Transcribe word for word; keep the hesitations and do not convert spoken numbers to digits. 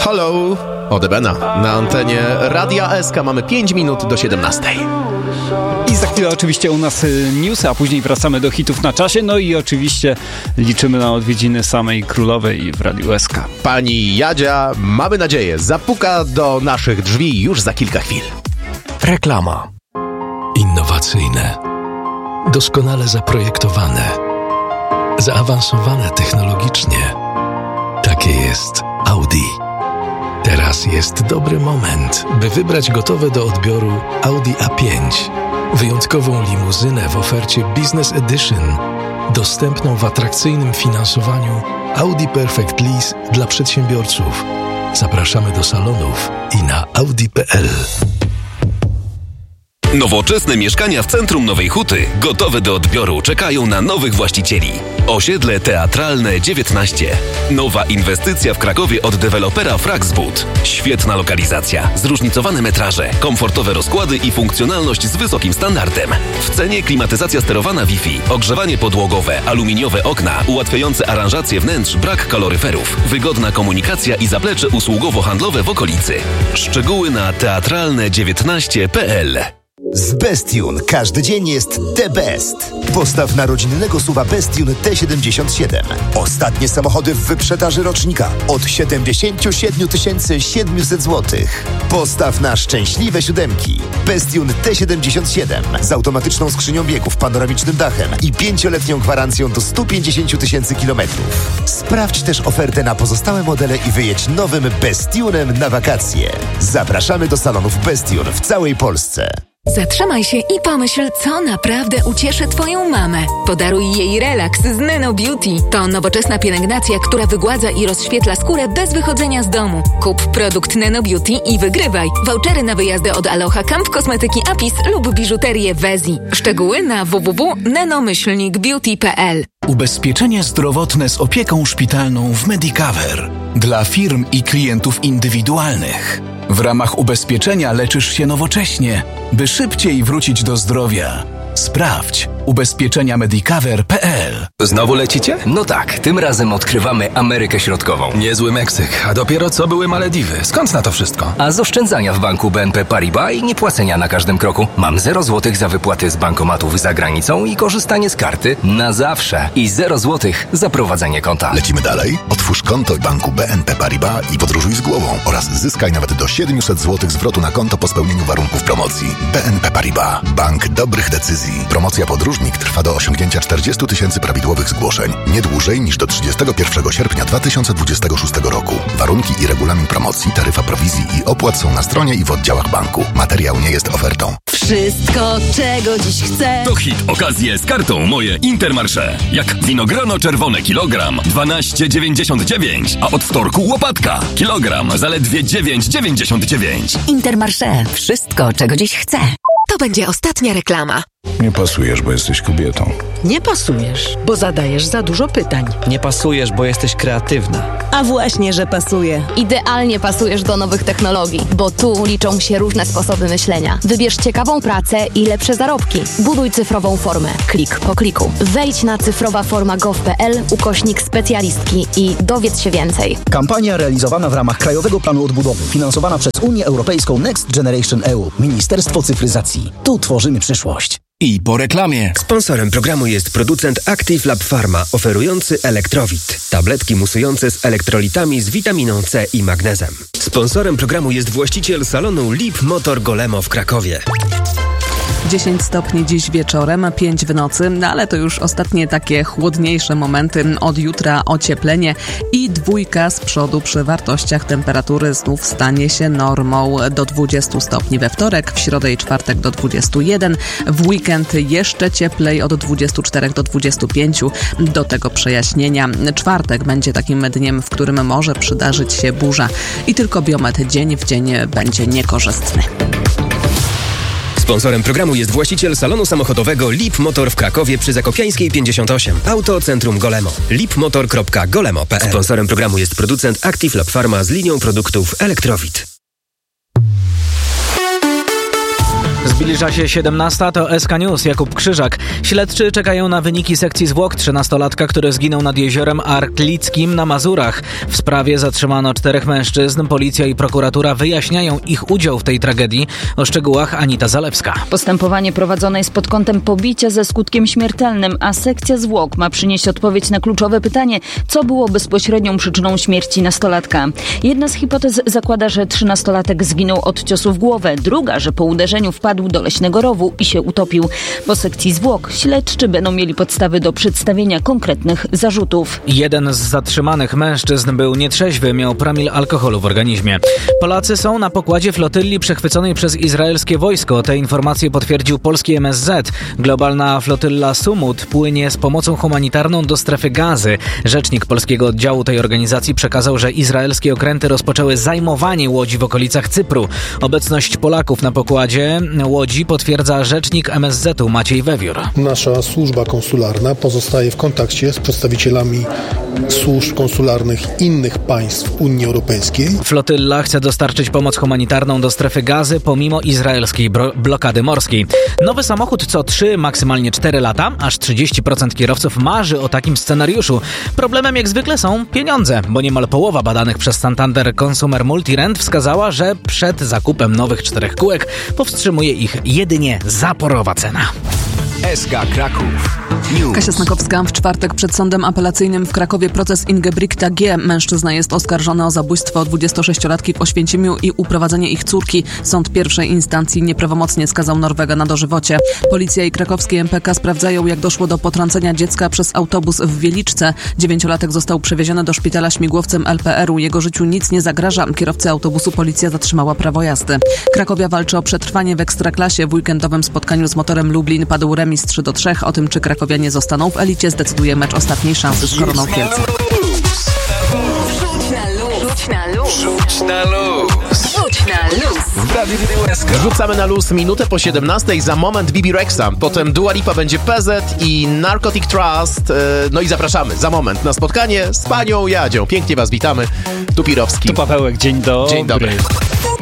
Hello, Odebena. Na antenie Radia S K mamy pięć minut do siedemnastej. I za chwilę oczywiście u nas newsy, a później wracamy do hitów na czasie. No i oczywiście liczymy na odwiedziny samej królowej w Radiu S K. Pani Jadzia, mamy nadzieję, zapuka do naszych drzwi już za kilka chwil. Reklama. Innowacyjne, doskonale zaprojektowane, zaawansowane technologicznie. Takie jest Audi. Teraz jest dobry moment, by wybrać gotowe do odbioru Audi A pięć. Wyjątkową limuzynę w ofercie Business Edition, dostępną w atrakcyjnym finansowaniu Audi Perfect Lease dla przedsiębiorców. Zapraszamy do salonów i na audi kropka p l. Nowoczesne mieszkania w centrum Nowej Huty, gotowe do odbioru, czekają na nowych właścicieli. Osiedle Teatralne dziewiętnaście. Nowa inwestycja w Krakowie od dewelopera Fraxbud. Świetna lokalizacja, zróżnicowane metraże, komfortowe rozkłady i funkcjonalność z wysokim standardem. W cenie klimatyzacja sterowana Wi-Fi, ogrzewanie podłogowe, aluminiowe okna, ułatwiające aranżację wnętrz, brak kaloryferów, wygodna komunikacja i zaplecze usługowo-handlowe w okolicy. Szczegóły na teatralne dziewiętnaście kropka p l. Z Bestune każdy dzień jest the best. Postaw na rodzinnego S U V-a Bestune T siedemdziesiąt siedem. Ostatnie samochody w wyprzedaży rocznika od siedemdziesiąt siedem tysięcy siedemset złotych. Postaw na szczęśliwe siódemki. Bestune T siedemdziesiąt siedem z automatyczną skrzynią biegów, panoramicznym dachem i pięcioletnią gwarancją do sto pięćdziesiąt tysięcy kilometrów. Sprawdź też ofertę na pozostałe modele i wyjedź nowym Bestunem na wakacje. Zapraszamy do salonów Bestune w całej Polsce. Zatrzymaj się i pomyśl, co naprawdę ucieszy Twoją mamę. Podaruj jej relaks z Neno Beauty. To nowoczesna pielęgnacja, która wygładza i rozświetla skórę bez wychodzenia z domu. Kup produkt Neno Beauty i wygrywaj vouchery na wyjazdy od Aloha Camp, kosmetyki Apis lub biżuterię Wezi. Szczegóły na w w w kropka neno beauty kropka p l. Ubezpieczenie zdrowotne z opieką szpitalną w Medicover. Dla firm i klientów indywidualnych. W ramach ubezpieczenia leczysz się nowocześnie, by szybciej wrócić do zdrowia. Sprawdź ubezpieczenia medicover kropka p l. Znowu lecicie? No tak, tym razem odkrywamy Amerykę Środkową. Niezły Meksyk, a dopiero co były Malediwy. Skąd na to wszystko? A z oszczędzania w banku B N P Paribas i niepłacenia na każdym kroku. Mam zero złotych za wypłaty z bankomatów za granicą i korzystanie z karty na zawsze. I zero złotych za prowadzenie konta. Lecimy dalej? Otwórz konto w banku B N P Paribas i podróżuj z głową oraz zyskaj nawet do siedemset złotych zwrotu na konto po spełnieniu warunków promocji. B N P Paribas. Bank dobrych decyzji. Promocja podróżnik trwa do osiągnięcia czterdzieści tysięcy prawidłowych zgłoszeń. Nie dłużej niż do trzydziestego pierwszego sierpnia dwa tysiące dwudziestego szóstego roku. Warunki i regulamin promocji, taryfa prowizji i opłat są na stronie i w oddziałach banku. Materiał nie jest ofertą. Wszystko, czego dziś chcę. To hit, okazje z kartą moje Intermarché. Jak winogrona czerwone kilogram dwanaście dziewięćdziesiąt dziewięć, a od wtorku łopatka kilogram zaledwie dziewięć dziewięćdziesiąt dziewięć. Intermarché. Wszystko, czego dziś chcę. To będzie ostatnia reklama. Nie pasujesz, bo jesteś kobietą. Nie pasujesz, bo zadajesz za dużo pytań. Nie pasujesz, bo jesteś kreatywna. A właśnie, że pasuje. Idealnie pasujesz do nowych technologii, bo tu liczą się różne sposoby myślenia. Wybierz ciekawą pracę i lepsze zarobki. Buduj cyfrową formę. Klik po kliku. Wejdź na cyfrowaforma kropka gov kropka p l ukośnik specjalistki i dowiedz się więcej. Kampania realizowana w ramach Krajowego Planu Odbudowy, finansowana przez Unię Europejską Next Generation E U, Ministerstwo Cyfryzacji. Tu tworzymy przyszłość. I po reklamie. Sponsorem programu jest producent Active Lab Pharma, oferujący Elektrowit. Tabletki musujące z elektrolitami z witaminą C i magnezem. Sponsorem programu jest właściciel salonu Lip Motor Golemo w Krakowie. dziesięć stopni dziś wieczorem, pięć w nocy, no ale to już ostatnie takie chłodniejsze momenty. Od jutra ocieplenie i dwójka z przodu przy wartościach temperatury znów stanie się normą do dwudziestu stopni we wtorek, w środę i czwartek do dwudziestu jeden, w weekend jeszcze cieplej od dwudziestu czterech do dwudziestu pięciu, do tego przejaśnienia. Czwartek będzie takim dniem, w którym może przydarzyć się burza i tylko biometr dzień w dzień będzie niekorzystny. Sponsorem programu jest właściciel salonu samochodowego Lip Motor w Krakowie przy Zakopiańskiej pięćdziesiąt osiem. Auto Centrum Golemo. lip motor kropka golemo kropka p l. Sponsorem programu jest producent Active Lab Pharma z linią produktów Elektrowit. Zbliża się siedemnasta, to S K News, Jakub Krzyżak. Śledczy czekają na wyniki sekcji zwłok trzynastolatka, który zginął nad jeziorem Arklickim na Mazurach. W sprawie zatrzymano czterech mężczyzn. Policja i prokuratura wyjaśniają ich udział w tej tragedii. O szczegółach Anita Zalewska. Postępowanie prowadzone jest pod kątem pobicia ze skutkiem śmiertelnym, a sekcja zwłok ma przynieść odpowiedź na kluczowe pytanie, co było bezpośrednią przyczyną śmierci nastolatka. Jedna z hipotez zakłada, że trzynastolatek zginął od ciosu w głowę, druga, że po uderzeniu wpadł do leśnego rowu i się utopił. Po sekcji zwłok śledczy będą mieli podstawy do przedstawienia konkretnych zarzutów. Jeden z zatrzymanych mężczyzn był nietrzeźwy, miał promil alkoholu w organizmie. Polacy są na pokładzie flotylli przechwyconej przez izraelskie wojsko. Te informacje potwierdził polski M S Z. Globalna flotylla Sumut płynie z pomocą humanitarną do strefy Gazy. Rzecznik polskiego oddziału tej organizacji przekazał, że izraelskie okręty rozpoczęły zajmowanie łodzi w okolicach Cypru. Obecność Polaków na pokładzie łodzi potwierdza rzecznik M S Z-u Maciej Wewiór. Nasza służba konsularna pozostaje w kontakcie z przedstawicielami służb konsularnych innych państw Unii Europejskiej. Flotylla chce dostarczyć pomoc humanitarną do strefy Gazy pomimo izraelskiej bro- blokady morskiej. Nowy samochód co trzy, maksymalnie cztery lata. Aż trzydzieści procent kierowców marzy o takim scenariuszu. Problemem jak zwykle są pieniądze, bo niemal połowa badanych przez Santander Consumer Multirent wskazała, że przed zakupem nowych czterech kółek powstrzymuje ich jedynie zaporowa cena. S K Kraków. News. Kasia Snakowska. W czwartek przed sądem apelacyjnym w Krakowie proces Ingebrigta G. Mężczyzna jest oskarżony o zabójstwo dwudziestosześciolatki w Oświęcimiu i uprowadzenie ich córki. Sąd pierwszej instancji nieprawomocnie skazał Norwega na dożywocie. Policja i krakowskie M P K sprawdzają, jak doszło do potrącenia dziecka przez autobus w Wieliczce. Dziewięciolatek został przewieziony do szpitala śmigłowcem L P R u. Jego życiu nic nie zagraża. Kierowcę autobusu policja zatrzymała prawo jazdy. Krakowia walczy o przetrwanie w Ekstraklasie. W weekendowym spotkaniu z Motorem Lublin padł remis trzy do trzech. O tym, czy krakowianie zostaną w elicie, zdecyduje mecz ostatniej szansy z Koroną Kielce. Rzuć na luz. Rzuć na luz. Rzuć na luz. Rzuć na luz. W Radiu S K. Rzucamy na luz minutę po siedemnastej, za moment Bibi Rexa, potem Dua Lipa, będzie P Z i Narcotic Trust. No i zapraszamy za moment na spotkanie z panią Jadzią. Pięknie was witamy. Tu Pirowski. Tu Pawełek, dzień dobry. Dzień dobry.